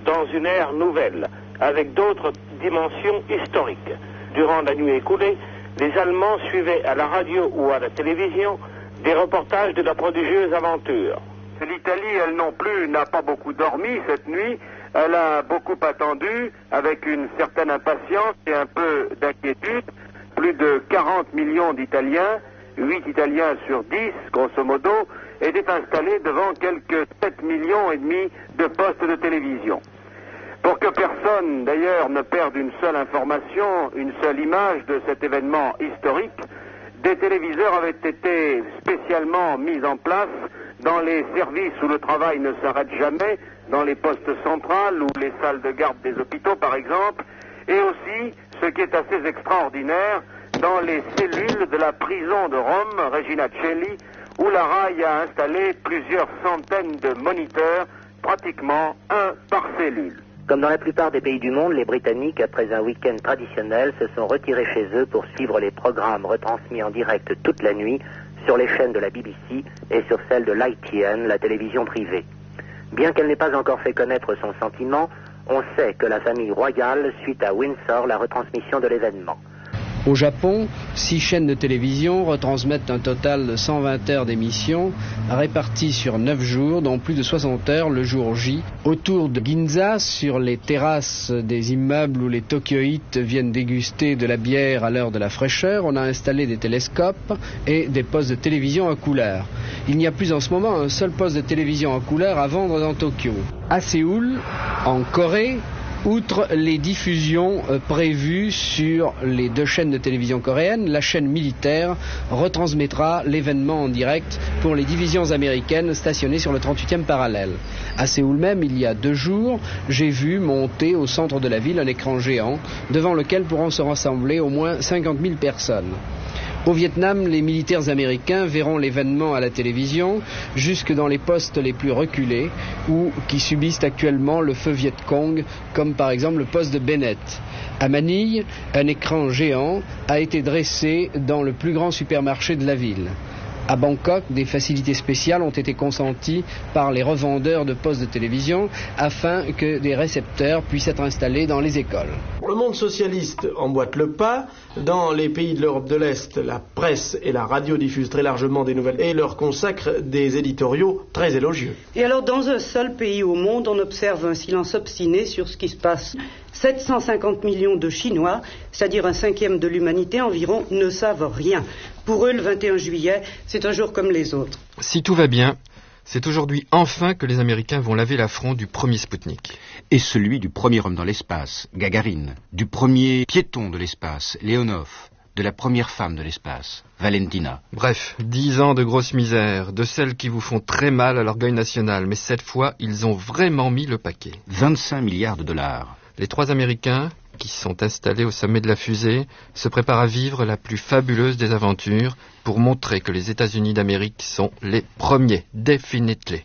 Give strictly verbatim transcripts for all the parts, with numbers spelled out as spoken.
dans une ère nouvelle, avec d'autres dimensions historiques. Durant la nuit écoulée, les Allemands suivaient à la radio ou à la télévision des reportages de la prodigieuse aventure. L'Italie, elle non plus, n'a pas beaucoup dormi cette nuit. Elle a beaucoup attendu, avec une certaine impatience et un peu d'inquiétude. Plus de quarante millions d'Italiens, huit Italiens sur dix, grosso modo, étaient installés devant quelques sept millions et demi de postes de télévision. Pour que personne, d'ailleurs, ne perde une seule information, une seule image de cet événement historique, des téléviseurs avaient été spécialement mis en place dans les services où le travail ne s'arrête jamais, dans les postes centrales ou les salles de garde des hôpitaux, par exemple, et aussi, ce qui est assez extraordinaire, dans les cellules de la prison de Rome, Regina Coeli, où la R A I a installé plusieurs centaines de moniteurs, pratiquement un par cellule. Comme dans la plupart des pays du monde, les Britanniques, après un week-end traditionnel, se sont retirés chez eux pour suivre les programmes retransmis en direct toute la nuit sur les chaînes de la B B C et sur celles de l'I T N, la télévision privée. Bien qu'elle n'ait pas encore fait connaître son sentiment, on sait que la famille royale suit à Windsor la retransmission de l'événement. Au Japon, six chaînes de télévision retransmettent un total de cent vingt heures d'émissions réparties sur neuf jours, dont plus de soixante heures le jour J. Autour de Ginza, sur les terrasses des immeubles où les Tokyoïtes viennent déguster de la bière à l'heure de la fraîcheur, on a installé des télescopes et des postes de télévision en couleur. Il n'y a plus en ce moment un seul poste de télévision en couleur à vendre dans Tokyo. À Séoul, en Corée, outre les diffusions euh, prévues sur les deux chaînes de télévision coréennes, la chaîne militaire retransmettra l'événement en direct pour les divisions américaines stationnées sur le trente-huitième parallèle. À Séoul même, il y a deux jours, j'ai vu monter au centre de la ville un écran géant devant lequel pourront se rassembler au moins cinquante mille personnes. Au Vietnam, les militaires américains verront l'événement à la télévision jusque dans les postes les plus reculés ou qui subissent actuellement le feu Viet Cong, comme par exemple le poste de Bennett. À Manille, un écran géant a été dressé dans le plus grand supermarché de la ville. À Bangkok, des facilités spéciales ont été consenties par les revendeurs de postes de télévision afin que des récepteurs puissent être installés dans les écoles. Le monde socialiste emboîte le pas. Dans les pays de l'Europe de l'Est, la presse et la radio diffusent très largement des nouvelles et leur consacrent des éditoriaux très élogieux. Et alors, dans un seul pays au monde, on observe un silence obstiné sur ce qui se passe. sept cent cinquante millions de Chinois, c'est-à-dire un cinquième de l'humanité environ, ne savent rien. Pour eux, le vingt et un juillet, c'est un jour comme les autres. Si tout va bien, c'est aujourd'hui enfin que les Américains vont laver l'affront du premier Spoutnik. Et celui du premier homme dans l'espace, Gagarine, du premier piéton de l'espace, Leonov, de la première femme de l'espace, Valentina. Bref, dix ans de grosse misère, de celles qui vous font très mal à l'orgueil national, mais cette fois, ils ont vraiment mis le paquet. vingt-cinq milliards de dollars. Les trois Américains, qui sont installés au sommet de la fusée, se préparent à vivre la plus fabuleuse des aventures pour montrer que les États-Unis d'Amérique sont les premiers, definitely.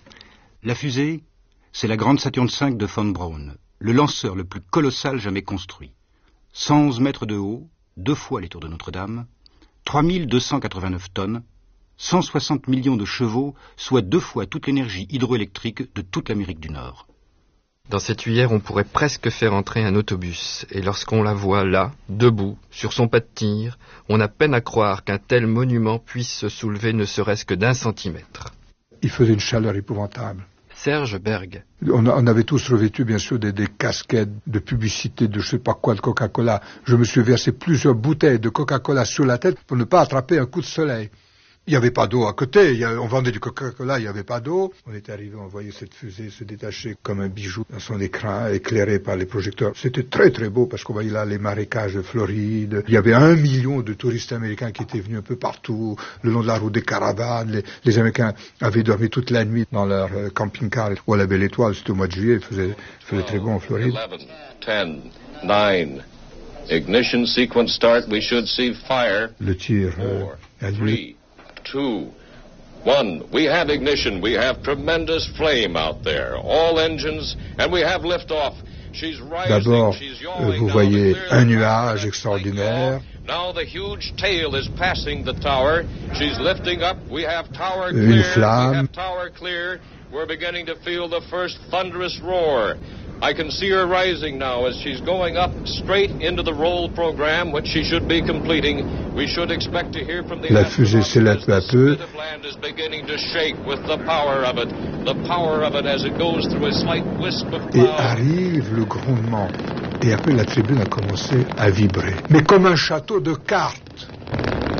La fusée, c'est la grande Saturn cinq de von Braun, le lanceur le plus colossal jamais construit. cent onze mètres de haut, deux fois les tours de Notre-Dame, trois mille deux cent quatre-vingt-neuf tonnes, cent soixante millions de chevaux, soit deux fois toute l'énergie hydroélectrique de toute l'Amérique du Nord. Dans cette tuyère, on pourrait presque faire entrer un autobus, et lorsqu'on la voit là, debout, sur son pas de tir, on a peine à croire qu'un tel monument puisse se soulever ne serait-ce que d'un centimètre. Il faisait une chaleur épouvantable. Serge Berg. On, a, on avait tous revêtu, bien sûr, des, des casquettes de publicité de je sais pas quoi, de Coca-Cola. Je me suis versé plusieurs bouteilles de Coca-Cola sur la tête pour ne pas attraper un coup de soleil. Il n'y avait pas d'eau à côté, il y avait, on vendait du Coca-Cola, il n'y avait pas d'eau. On est arrivé, on voyait cette fusée se détacher comme un bijou dans son écran, éclairé par les projecteurs. C'était très très beau parce qu'on voyait là les marécages de Floride. Il y avait un million de touristes américains qui étaient venus un peu partout, le long de la route des caravanes. Les, les Américains avaient dormi toute la nuit dans leur euh, camping-car ou à la Belle Étoile, c'était au mois de juillet, il faisait, il faisait très bon en Floride. eleven, ten, nine, ignition sequence start, we should see fire. Le tir euh, a lieu. Two, one, we have ignition, we have tremendous flame out there, all engines, and we have liftoff. She's rising, D'abord, she's euh, yawing vous now voyez to clear un the nuage tower. extraordinaire. Now the huge tail is passing the tower. She's lifting up. We have tower Une clear. flamme. We have tower clear. We're beginning to feel the first thunderous roar. I can see her rising now as she's going up straight into the roll program, which she should be completing. We should expect to hear from the La fusée s'élève peu à peu. land is beginning to shake with the power of it, the power of it as it goes through a slight wisp of Et cloud. arrive le grondement. Et après, la tribune a commencé à vibrer. Mais comme un château de cartes.